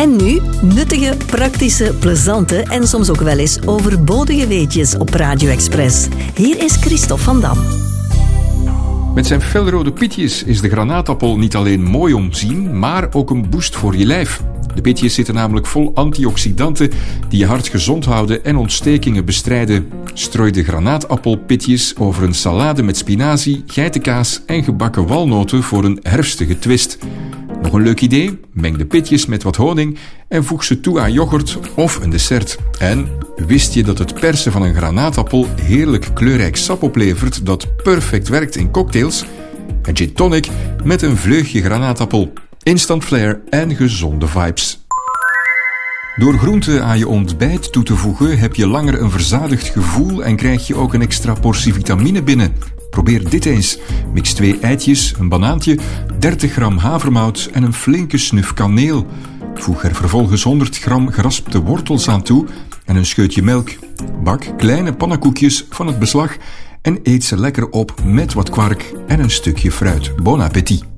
En nu nuttige, praktische, plezante en soms ook wel eens overbodige weetjes op Radio Express. Hier is Christophe van Dam. Met zijn felrode pitjes is de granaatappel niet alleen mooi om te zien, maar ook een boost voor je lijf. De pitjes zitten namelijk vol antioxidanten die je hart gezond houden en ontstekingen bestrijden. Strooi de granaatappelpitjes over een salade met spinazie, geitenkaas en gebakken walnoten voor een herfstige twist. Nog een leuk idee? Meng de pitjes met wat honing en voeg ze toe aan yoghurt of een dessert. En wist je dat het persen van een granaatappel heerlijk kleurrijk sap oplevert dat perfect werkt in cocktails? Een gin tonic met een vleugje granaatappel. Instant flair en gezonde vibes. Door groenten aan je ontbijt toe te voegen heb je langer een verzadigd gevoel en krijg je ook een extra portie vitamine binnen. Probeer dit eens. Mix 2 eitjes, een banaantje, 30 gram havermout en een flinke snuf kaneel. Voeg er vervolgens 100 gram geraspte wortels aan toe en een scheutje melk. Bak kleine pannenkoekjes van het beslag en eet ze lekker op met wat kwark en een stukje fruit. Bon appétit!